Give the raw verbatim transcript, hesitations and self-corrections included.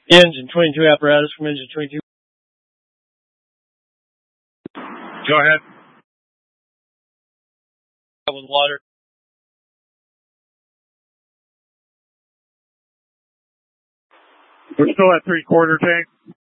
Engine twenty-two apparatus from engine twenty-two. Go ahead. With water. We're still at three quarter tank.